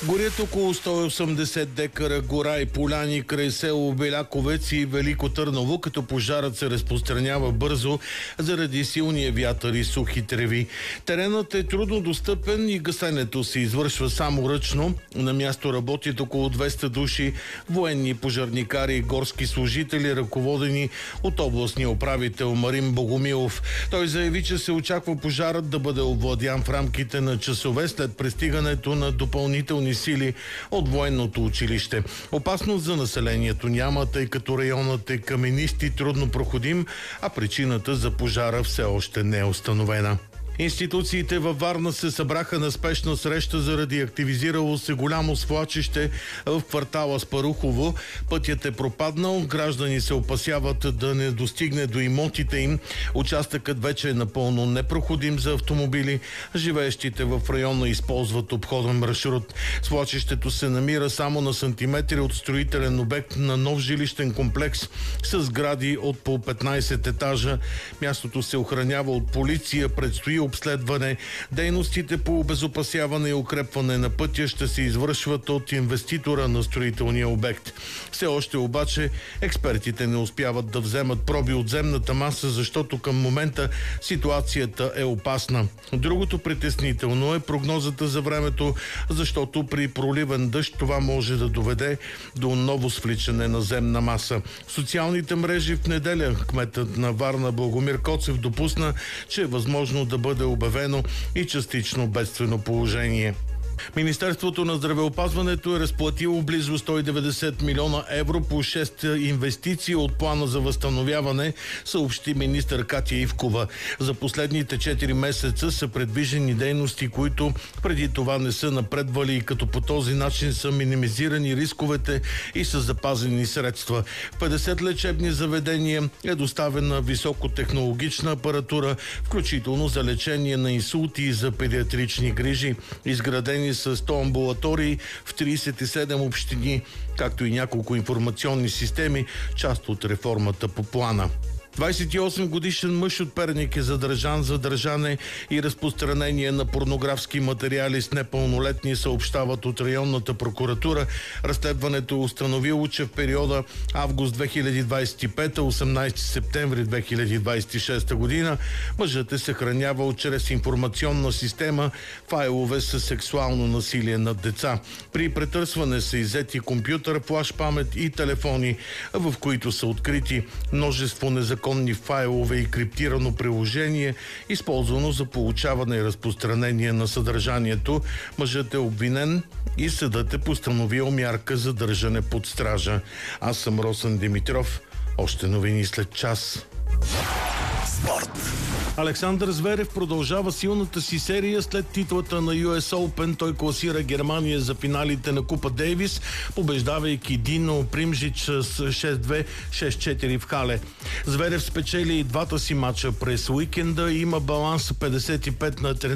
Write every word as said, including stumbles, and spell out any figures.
Горят около сто и осемдесет декара гора и поляни край село Беляковец и Велико Търново, като пожарът се разпространява бързо заради силния вятър и сухи треви. Теренът е трудно достъпен и гасенето се извършва само ръчно. На място работят около двеста души, военни, пожарникари и горски служители, ръководени от областния управител Марин Богомилов. Той заяви, че се очаква пожарът да бъде овладян в рамките на часове след пристигането на допълнителни сили от военното училище. Опасност за населението няма, тъй като районът е каменист и трудно проходим, а причината за пожара все още не е установена. Институциите във Варна се събраха на спешна среща заради активизирало се голямо свлачище в квартала Спарухово. Пътят е пропаднал, граждани се опасяват да не достигне до имотите им. Участъкът вече е напълно непроходим за автомобили. Живеещите в района използват обходен маршрут. Свлачището се намира само на сантиметри от строителен обект на нов жилищен комплекс с сгради от по петнайсет етажа. Мястото се охранява от полиция, предстои обследване. Дейностите по обезопасяване и укрепване на пътя ще се извършват от инвеститора на строителния обект. Все още обаче експертите не успяват да вземат проби от земната маса, защото към момента ситуацията е опасна. Другото притеснително е прогнозата за времето, защото при проливен дъжд това може да доведе до ново свличане на земна маса. В социалните мрежи в неделя кметът на Варна Благомир Коцев допусна, че е възможно да бъде обявено и частично бедствено положение. Министерството на здравеопазването е разплатило близо сто и деветдесет милиона евро по шест инвестиции от плана за възстановяване, съобщи министър Катя Ивкова. За последните четири месеца са предвижени дейности, които преди това не са напредвали, и като по този начин са минимизирани рисковете и са запазени средства. В петдесет лечебни заведения е доставена високотехнологична апаратура, включително за лечение на инсулти и за педиатрични грижи. Изградени с сто амбулатории в трийсет и седем общини, както и няколко информационни системи, част от реформата по плана. двайсет и осем годишен мъж от Перник е задържан за държане и разпространение на порнографски материали с непълнолетни, съобщават от районната прокуратура. Разследването е установило, че в периода август две хиляди двайсет и пета – осемнайсети септември две хиляди двайсет и шеста година мъжът е съхранявал чрез информационна система файлове с сексуално насилие над деца. При претърсване са иззети компютър, флаш памет и телефони, в които са открити множество незаконни законни файлове и криптирано приложение, използвано за получаване и разпространение на съдържанието. Мъжът е обвинен и съдът е постановил мярка за държане под стража. Аз съм Росен Димитров. Още новини след час. Спорт. Александър Зверев продължава силната си серия след титлата на Ю Ес Open. Той класира Германия за финалите на Купа Дейвис, побеждавайки Дино Примжич с шест две - шест четири в Хале. Зверев спечели и двата си мача през уикенда и има баланс петдесет и пет на тринайсет